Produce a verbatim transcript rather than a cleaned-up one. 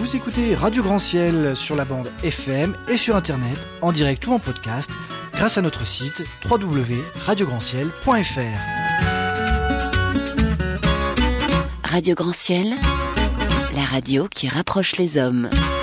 Vous écoutez Radio Grand Ciel sur la bande F M et sur Internet, en direct ou en podcast, grâce à notre site w w w point radio grand ciel point f r. Radio Grand Ciel, la radio qui rapproche les hommes.